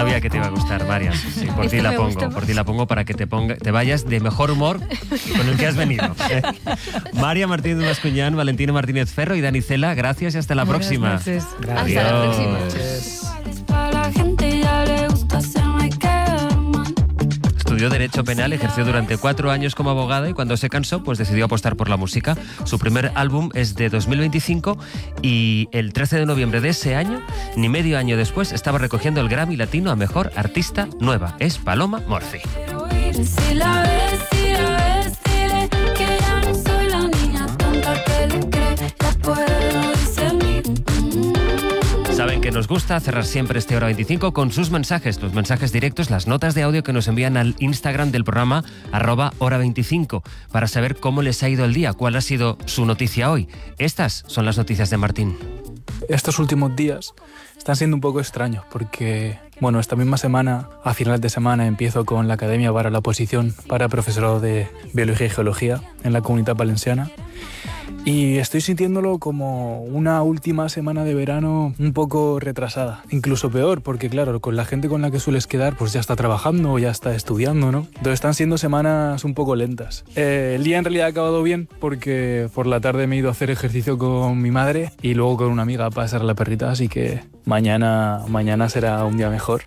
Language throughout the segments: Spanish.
Sabía que te iba a gustar, Marian. Sí, por ti la pongo para que te vayas de mejor humor con el que has venido. María Martínez Bascuñán, Valentina Martínez Ferro y Dani Cela, gracias y hasta la próxima. Noches. Hasta la próxima. Estudió Derecho Penal, ejerció durante 4 años como abogada y cuando se cansó, pues decidió apostar por la música. Su primer álbum es de 2025 y el 13 de noviembre de ese año, ni medio año después, estaba recogiendo el Grammy Latino a Mejor Artista Nueva. Es Paloma Murphy. Si la ves, dile que ya no soy la niña tonta que le cree, la puedo discernir. Saben que nos gusta cerrar siempre este Hora 25 con sus mensajes, los mensajes directos, las notas de audio que nos envían al Instagram del programa @hora25 para saber cómo les ha ido el día, cuál ha sido su noticia hoy. Estas son las noticias de Martín. Estos últimos días están siendo un poco extraños porque, bueno, esta misma semana, a finales de semana, empiezo con la Academia para la oposición para profesorado de Biología y Geología en la Comunitat Valenciana. Y estoy sintiéndolo como una última semana de verano un poco retrasada. Incluso peor, porque claro, con la gente con la que sueles quedar, pues ya está trabajando o ya está estudiando, ¿no? Entonces están siendo semanas un poco lentas. El día en realidad ha acabado bien porque por la tarde me he ido a hacer ejercicio con mi madre y luego con una amiga para pasear a la perrita, así que mañana será un día mejor.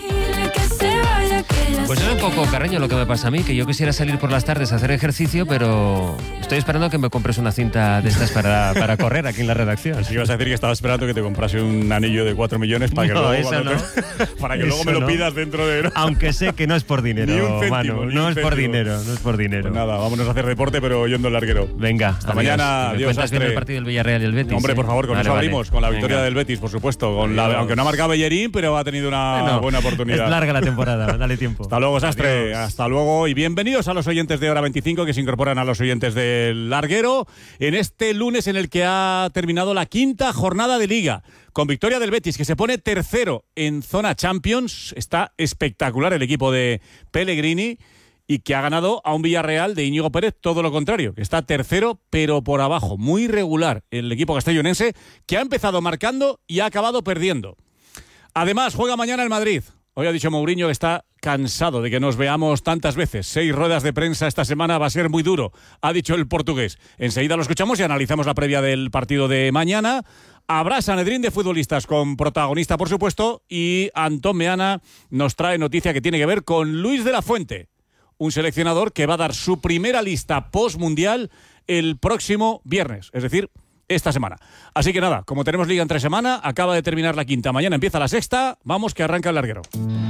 Pues es un poco Carreño lo que me pasa a mí, que yo quisiera salir por las tardes a hacer ejercicio, pero estoy esperando que me compres una cinta de estas para correr aquí en la redacción. Si ibas a decir que estabas esperando que te comprase un anillo de 4 millones para que luego, eso no. Para que luego me lo pidas dentro de... Aunque sé que no es por dinero, Ni un céntimo, Manu, ni no un es por céntimo. dinero, no es por dinero. Pues nada, vámonos a hacer deporte, pero oyendo el larguero. Venga, hasta adiós. mañana. ¿Me Adiós, cuentas bien Astre. el partido del Villarreal y el Betis? Hombre, por favor, con eso abrimos, con la victoria del Betis, por supuesto. Aunque no ha marcado Bellerín, pero ha tenido una buena oportunidad. Es larga la temporada, dale tiempo. Hasta luego, Sastre. Adiós. Hasta luego y bienvenidos a los oyentes de Hora 25 que se incorporan a los oyentes del larguero en este lunes en el que ha terminado la 5ª jornada de Liga. Con victoria del Betis, que se pone tercero en zona Champions. Está espectacular el equipo de Pellegrini y que ha ganado a un Villarreal de Íñigo Pérez, todo lo contrario, que está tercero pero por abajo. Muy regular el equipo castellonense, que ha empezado marcando y ha acabado perdiendo. Además, juega mañana el Madrid. Hoy ha dicho Mourinho que está cansado de que nos veamos tantas veces. 6 ruedas de prensa esta semana va a ser muy duro, ha dicho el portugués. Enseguida lo escuchamos y analizamos la previa del partido de mañana. Habrá Sanedrín de futbolistas con protagonista, por supuesto, y Antón Meana nos trae noticia que tiene que ver con Luis de la Fuente, un seleccionador que va a dar su primera lista post-mundial el próximo viernes, es decir, esta semana. Así que nada, como tenemos liga entre semana, acaba de terminar la 5ª, mañana empieza la 6ª, vamos que arranca el larguero.